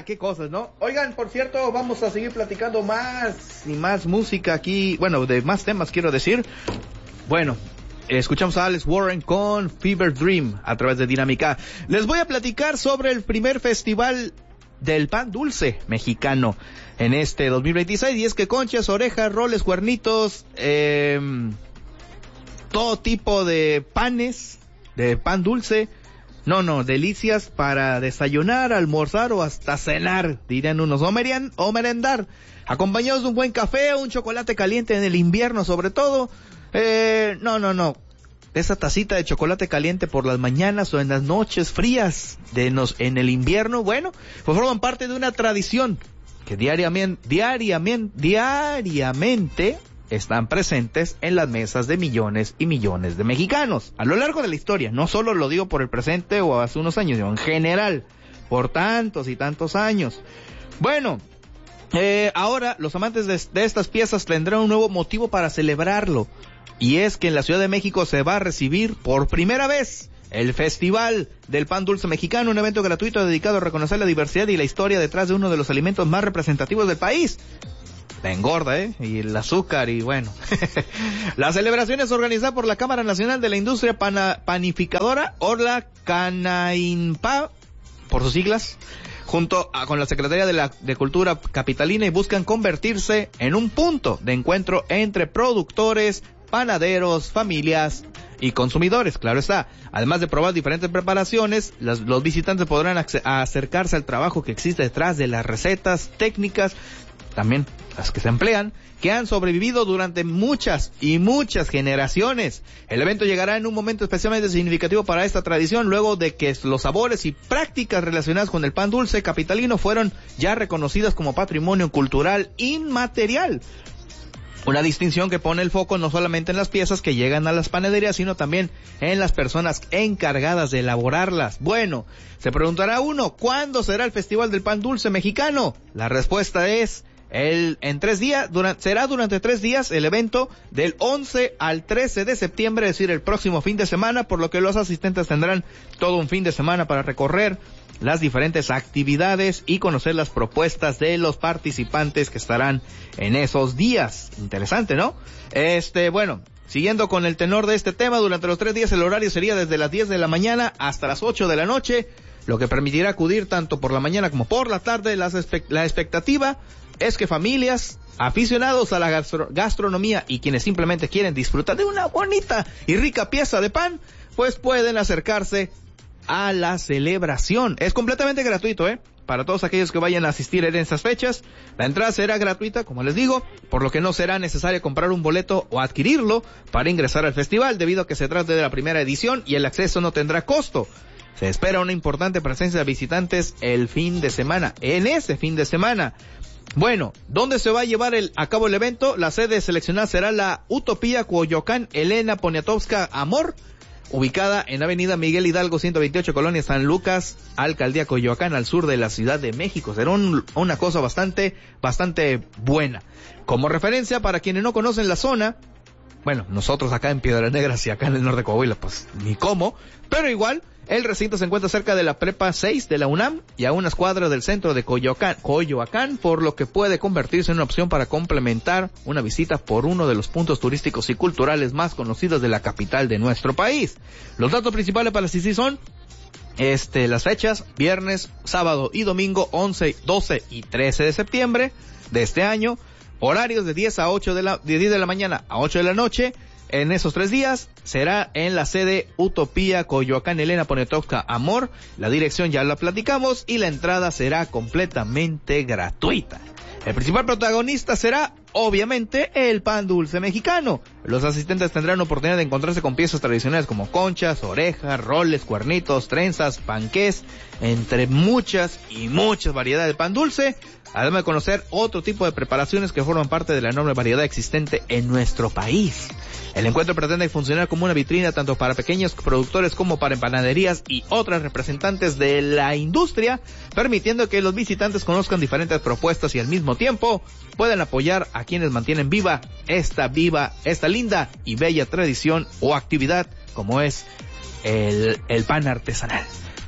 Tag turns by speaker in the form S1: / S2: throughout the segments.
S1: qué cosas, ¿no? Oigan, por cierto, vamos a seguir platicando más y más música aquí, bueno, de más temas quiero decir. Bueno, escuchamos a Alex Warren con Fever Dream a través de Dinámica. Les voy a platicar sobre el primer festival del pan dulce mexicano en este 2026, y es que conchas, orejas, roles, cuernitos, todo tipo de panes, de pan dulce, delicias para desayunar, almorzar o hasta cenar, dirían unos, o merendar, acompañados de un buen café, un chocolate caliente en el invierno sobre todo. Esa tacita de chocolate caliente por las mañanas o en las noches frías en el invierno, bueno, pues forman parte de una tradición que diariamente están presentes en las mesas de millones y millones de mexicanos a lo largo de la historia. No solo lo digo por el presente o hace unos años, sino en general, por tantos y tantos años. Bueno, ahora los amantes de estas piezas tendrán un nuevo motivo para celebrarlo, y es que en la Ciudad de México se va a recibir por primera vez el Festival del Pan Dulce Mexicano, un evento gratuito dedicado a reconocer la diversidad y la historia detrás de uno de los alimentos más representativos del país. La engorda, y el azúcar, y bueno. La celebración es organizada por la Cámara Nacional de la Industria Panificadora, o la CANAINPA, por sus siglas, junto con la Secretaría de Cultura Capitalina, y buscan convertirse en un punto de encuentro entre productores, panaderos, familias y consumidores, claro está. Además de probar diferentes preparaciones, los visitantes podrán acercarse al trabajo que existe detrás de las recetas, técnicas, también las que se emplean, que han sobrevivido durante muchas y muchas generaciones. El evento llegará en un momento especialmente significativo para esta tradición, luego de que los sabores y prácticas relacionadas con el pan dulce capitalino fueron ya reconocidas como patrimonio cultural inmaterial. Una distinción que pone el foco no solamente en las piezas que llegan a las panaderías, sino también en las personas encargadas de elaborarlas. Bueno, se preguntará uno, ¿cuándo será el Festival del Pan Dulce Mexicano? La respuesta es será durante 3 días el evento, del 11 al 13 de septiembre, es decir, el próximo fin de semana, por lo que los asistentes tendrán todo un fin de semana para recorrer las diferentes actividades y conocer las propuestas de los participantes que estarán en esos días. Interesante, ¿no? Bueno, siguiendo con el tenor de este tema, durante los 3 días el horario sería desde las 10 de la mañana hasta las 8 de la noche, lo que permitirá acudir tanto por la mañana como por la tarde. La expectativa es que familias, aficionados a la gastronomía y quienes simplemente quieren disfrutar de una bonita y rica pieza de pan, pues pueden acercarse a la celebración. Es completamente gratuito, para todos aquellos que vayan a asistir en estas fechas. La entrada será gratuita, como les digo, por lo que no será necesario comprar un boleto o adquirirlo para ingresar al festival, debido a que se trata de la primera edición y el acceso no tendrá costo. Se espera una importante presencia de visitantes en ese fin de semana. Bueno, ¿dónde se va a llevar a cabo el evento? La sede seleccionada será la Utopía Coyoacán Elena Poniatowska Amor, ubicada en Avenida Miguel Hidalgo 128, Colonia San Lucas, Alcaldía Coyoacán, al sur de la Ciudad de México. Será una cosa bastante buena. Como referencia, para quienes no conocen la zona, bueno, nosotros acá en Piedras Negras y acá en el norte de Coahuila, pues ni cómo, pero igual, el recinto se encuentra cerca de la Prepa 6 de la UNAM y a unas cuadras del centro de Coyoacán, por lo que puede convertirse en una opción para complementar una visita por uno de los puntos turísticos y culturales más conocidos de la capital de nuestro país. Los datos principales para asistir son las fechas: viernes, sábado y domingo 11, 12 y 13 de septiembre de este año. Horarios de 10 de la mañana a 8 de la noche. En esos 3 días será en la sede Utopía Coyoacán Elena Poniatowska Amor. La dirección ya la platicamos y la entrada será completamente gratuita. El principal protagonista será, obviamente, el pan dulce mexicano. Los asistentes tendrán la oportunidad de encontrarse con piezas tradicionales como conchas, orejas, roles, cuernitos, trenzas, panqués, entre muchas y muchas variedades de pan dulce, además de conocer otro tipo de preparaciones que forman parte de la enorme variedad existente en nuestro país. El encuentro pretende funcionar como una vitrina tanto para pequeños productores como para panaderías y otras representantes de la industria, permitiendo que los visitantes conozcan diferentes propuestas y al mismo tiempo puedan apoyar a quienes mantienen viva esta linda y bella tradición o actividad como es el pan artesanal.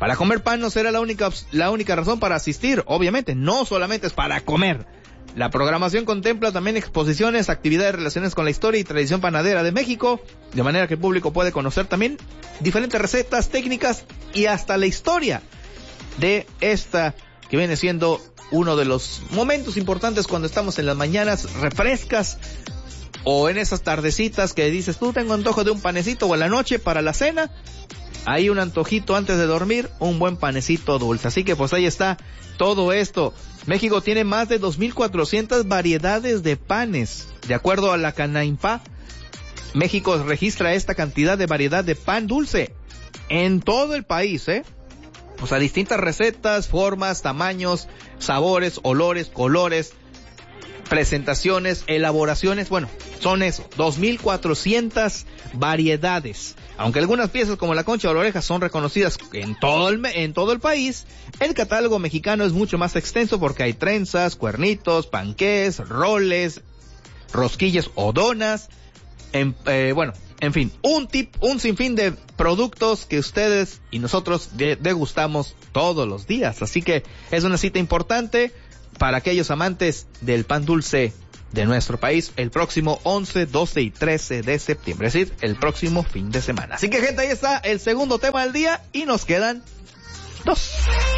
S1: Para comer pan no será la única razón para asistir, obviamente, no solamente es para comer. La programación contempla también exposiciones, actividades relacionadas con la historia y tradición panadera de México, de manera que el público puede conocer también diferentes recetas, técnicas y hasta la historia de esta que viene siendo uno de los momentos importantes cuando estamos en las mañanas refrescas o en esas tardecitas que dices tú tengo antojo de un panecito o en la noche para la cena. Hay un antojito antes de dormir, un buen panecito dulce. Así que pues ahí está todo esto. México tiene más de 2,400 variedades de panes. De acuerdo a la Canaimpa, México registra esta cantidad de variedad de pan dulce en todo el país, O sea, distintas recetas, formas, tamaños, sabores, olores, colores, presentaciones, elaboraciones, bueno, son eso, 2,400 variedades. Aunque algunas piezas como la concha o la oreja son reconocidas en todo el país, el catálogo mexicano es mucho más extenso porque hay trenzas, cuernitos, panqués, roles, rosquillas o donas, en fin, un sinfín de productos que ustedes y nosotros degustamos todos los días. Así que es una cita importante para aquellos amantes del pan dulce de nuestro país el próximo 11, 12 y 13 de septiembre, es decir, el próximo fin de semana. Así que gente, ahí está el segundo tema del día y nos quedan 2.